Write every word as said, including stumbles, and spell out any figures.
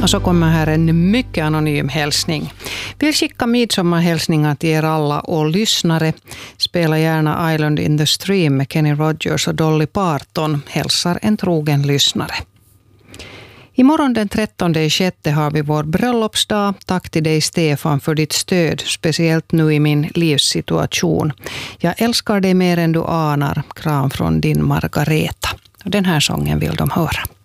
Och så kommer här en mycket anonym hälsning. Vill skicka midsommarhälsningar till er alla och lyssnare. Spela gärna Island in the Stream med Kenny Rogers och Dolly Parton. Hälsar en trogen lyssnare. Imorgon den trettonde i sjätte har vi vår bröllopsdag. Tack till dig Stefan för ditt stöd, speciellt nu i min livssituation. Jag älskar dig mer än du anar. Kram från din Margareta. Den här sången vill de höra.